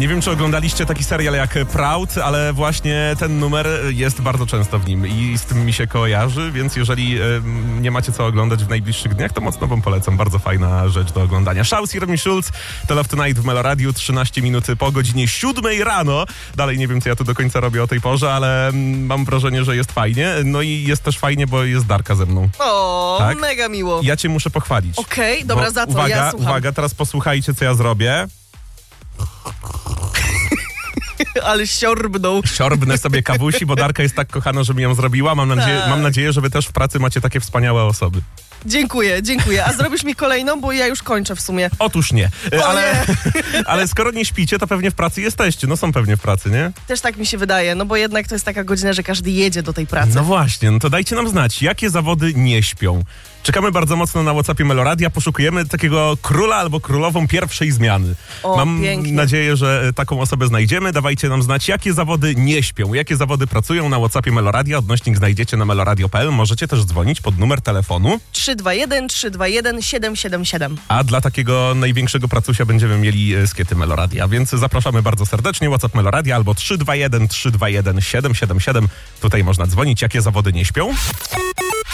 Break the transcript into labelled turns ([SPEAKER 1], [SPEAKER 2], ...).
[SPEAKER 1] Nie wiem, czy oglądaliście taki serial jak Proud, ale właśnie ten numer jest bardzo często w nim i z tym mi się kojarzy, więc jeżeli nie macie co oglądać w najbliższych dniach, to mocno wam polecam. Bardzo fajna rzecz do oglądania. Szaus i Remi Schulz, to Love Tonight w Meloradiu, 13 minuty po godzinie 7 rano. Dalej nie wiem, co ja tu do końca robię o tej porze, ale mam wrażenie, że jest fajnie. No i jest też fajnie, bo jest Darka ze mną.
[SPEAKER 2] O,
[SPEAKER 1] tak?
[SPEAKER 2] Mega miło.
[SPEAKER 1] Ja cię muszę pochwalić.
[SPEAKER 2] Okej, dobra,
[SPEAKER 1] Bo
[SPEAKER 2] za to,
[SPEAKER 1] uwaga,
[SPEAKER 2] ja słucham.
[SPEAKER 1] uwaga, teraz posłuchajcie, co ja zrobię.
[SPEAKER 2] Ale siorbnął.
[SPEAKER 1] Siorbnę sobie kawusi, bo Darka jest tak kochana, że mi ją zrobiła. Mam nadzieję, że wy też w pracy macie takie wspaniałe osoby.
[SPEAKER 2] Dziękuję. A zrobisz mi kolejną, bo ja już kończę w sumie.
[SPEAKER 1] Otóż nie. Ale skoro nie śpicie, to pewnie w pracy jesteście. No są pewnie w pracy, nie?
[SPEAKER 2] Też tak mi się wydaje, no bo jednak to jest taka godzina, że każdy jedzie do tej pracy.
[SPEAKER 1] No właśnie, no to dajcie nam znać, jakie zawody nie śpią. Czekamy bardzo mocno na WhatsAppie Meloradia, poszukujemy takiego króla albo królową pierwszej zmiany. Mam nadzieję, że taką osobę znajdziemy. Dawajcie nam znać, jakie zawody nie śpią, jakie zawody pracują na WhatsAppie Meloradia. Odnośnik znajdziecie na meloradio.pl. Możecie też dzwonić pod numer telefonu
[SPEAKER 2] 321 777.
[SPEAKER 1] A dla takiego największego pracusia będziemy mieli skiety Meloradia, więc zapraszamy bardzo serdecznie. WhatsApp Meloradia albo 321 321 777. Tutaj można dzwonić, jakie zawody nie śpią.